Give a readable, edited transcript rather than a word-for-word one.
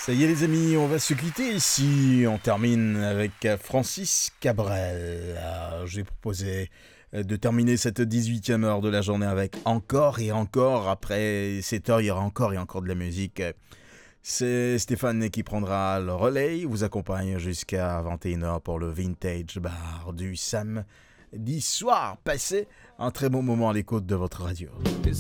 Ça y est les amis, on va se quitter ici. On termine avec Francis Cabrel. Je vais proposer de terminer cette 18e heure de la journée avec encore et encore. Après cette heure, il y aura encore et encore de la musique. C'est Stéphane qui prendra le relais. Il vous accompagne jusqu'à 21h pour le Vintage Bar du samedi soir. Passez un très bon moment à l'écoute de votre radio.